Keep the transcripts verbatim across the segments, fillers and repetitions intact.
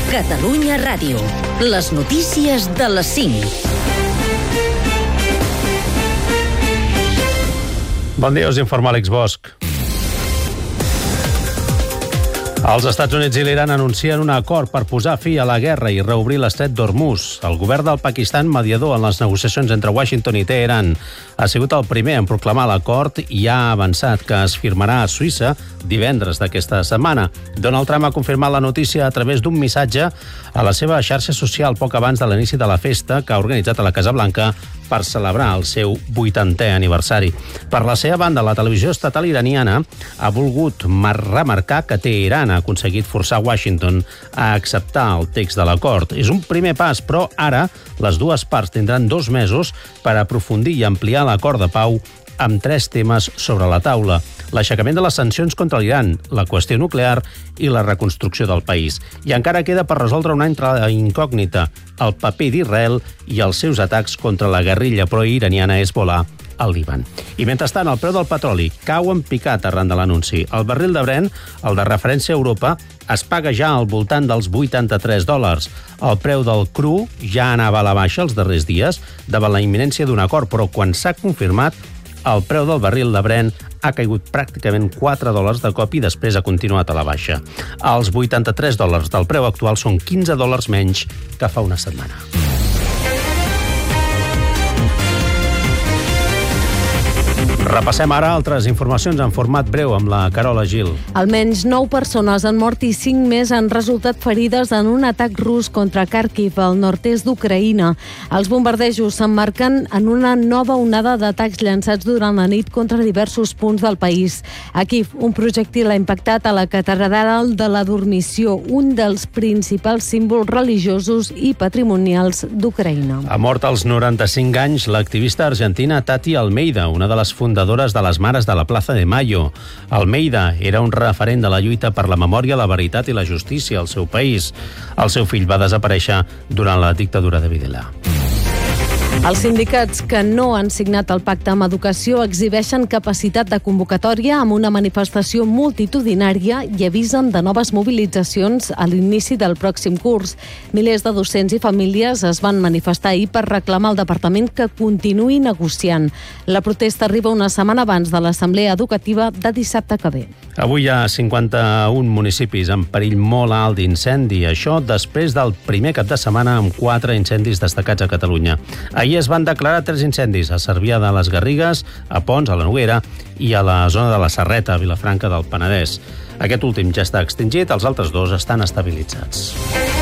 Catalunya Ràdio. Les notícies de les cinc. Bon dia, us informa Àlex Bosch. Els Estats Units i l'Iran anuncien un acord per posar fi a la guerra i reobrir l'estret d'Hormuz. El govern del Pakistan, mediador en les negociacions entre Washington i Teheran, ha sigut el primer en proclamar l'acord i ha avançat que es firmarà a Suïssa divendres d'aquesta setmana. Donald Trump ha confirmat la notícia a través d'un missatge a la seva xarxa social poc abans de l'inici de la festa que ha organitzat a la Casa Blanca per celebrar el seu vuitantè aniversari. Per la seva banda, la televisió estatal iraniana ha volgut remarcar que Teheran ha aconseguit forçar Washington a acceptar el text de l'acord. És un primer pas, però ara les dues parts tindran dos mesos per aprofundir i ampliar l'acord de pau amb tres temes sobre la taula: l'aixecament de les sancions contra l'Iran, la qüestió nuclear i la reconstrucció del país. I encara queda per resoldre una altra incògnita: el paper d'Israel i els seus atacs contra la guerrilla proiraniana Hezbollah al Líban. I mentrestant, el preu del petroli cau en picat arran de l'anunci. El barril de Brent, el de referència a Europa, es paga ja al voltant dels vuitanta-tres dòlars. El preu del cru ja anava a la baixa els darrers dies davant la imminència d'un acord, però quan s'ha confirmat, el preu del barril de Brent ha caigut pràcticament quatre dòlars de cop i després ha continuat a la baixa. Els vuitanta-tres dòlars del preu actual són quinze dòlars menys que fa una setmana. Repassem ara altres informacions en format breu amb la Carola Gil. Almenys nou persones han mort i cinc més han resultat ferides en un atac rus contra Kharkiv, al nord-est d'Ucraïna. Els bombardejos s'emmarquen en una nova onada d'atacs llançats durant la nit contra diversos punts del país. A Kíev, un projectil ha impactat a la catedral de la Dormició, un dels principals símbols religiosos i patrimonials d'Ucraïna. Ha mort als noranta-cinc anys l'activista argentina Tati Almeida, una de les fundadores de les Mares de la Plaza de Mayo. Almeida era un referent de la lluita per la memòria, la veritat i la justícia al seu país. El seu fill va desaparèixer durant la dictadura de Videla. Els sindicats que no han signat el pacte amb educació exhibeixen capacitat de convocatòria amb una manifestació multitudinària i avisen de noves mobilitzacions a l'inici del pròxim curs. Milers de docents i famílies es van manifestar ahir per reclamar al departament que continuï negociant. La protesta arriba una setmana abans de l'assemblea educativa de dissabte que ve. Avui hi ha cinquanta-un municipis en perill molt alt d'incendi. Això després del primer cap de setmana amb quatre incendis destacats a Catalunya. Ahir es van declarar tres incendis a Cervià de les Garrigues, a Pons, a la Noguera, i a la zona de la Serreta, a Vilafranca del Penedès. Aquest últim ja està extingit, els altres dos estan estabilitzats.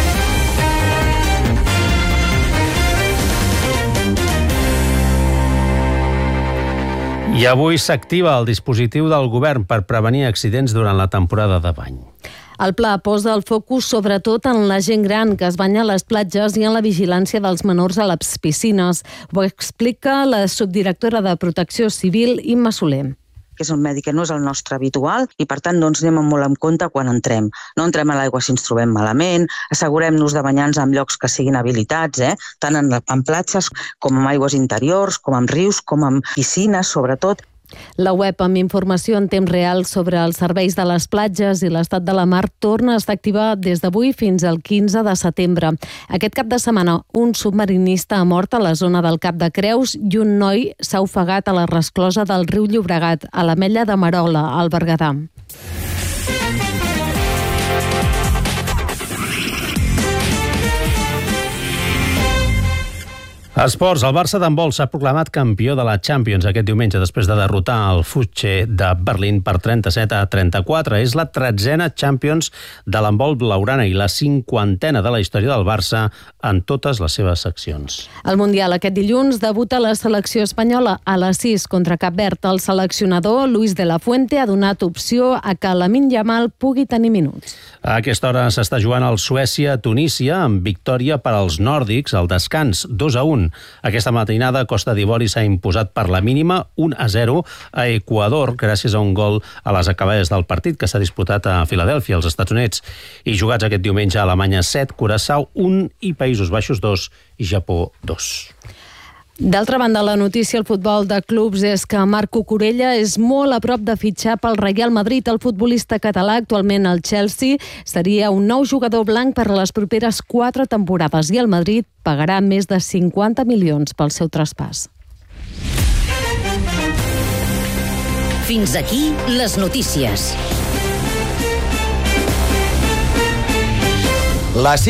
I avui s'activa el dispositiu del govern per prevenir accidents durant la temporada de bany. El pla posa el focus sobretot en la gent gran que es banya a les platges i en la vigilància dels menors a les piscines. Ho explica la subdirectora de Protecció Civil, Imma Soler. Que és un medi que no és el nostre habitual i, per tant, doncs, anem molt en compte quan entrem. No entrem a l'aigua si ens trobem malament, assegurem-nos de banyar-nos en llocs que siguin habilitats, eh? tant en, en platges com en aigües interiors, com en rius, com en piscines, sobretot. La web amb informació en temps real sobre els serveis de les platges i l'estat de la mar torna a estar activa des d'avui fins al quinze de setembre. Aquest cap de setmana, un submarinista ha mort a la zona del Cap de Creus i un noi s'ha ofegat a la resclosa del riu Llobregat, a l'Ametlla de Merola, al Berguedà. Esports, el Barça d'handbol s'ha proclamat campió de la Champions aquest diumenge després de derrotar el Futsche de Berlín per trenta-set a trenta-quatre. És la tretzena Champions de l'handbol blaugrana i la cinquantena de la història del Barça en totes les seves seccions. Al Mundial aquest dilluns debuta la selecció espanyola a les sis contra Cap Verd. El seleccionador Luis de la Fuente ha donat opció a que Lamine Yamal pugui tenir minuts. A aquesta hora s'està jugant el Suècia-Tunísia amb victòria per als nòrdics al descans, dos a un. Aquesta matinada Costa d'Ivori s'ha imposat per la mínima un a zero a Equador gràcies a un gol a les acabades del partit que s'ha disputat a Filadèlfia, als Estats Units, i jugats aquest diumenge a Alemanya set, Curaçao un i Països Baixos dos i Japó dos. D'altra banda, la notícia al futbol de clubs és que Marc Cucurella és molt a prop de fitxar pel Real Madrid. El futbolista català, actualment al Chelsea, seria un nou jugador blanc per a les properes quatre temporades i el Madrid pagarà més de cinquanta milions pel seu traspàs. Fins aquí les notícies. La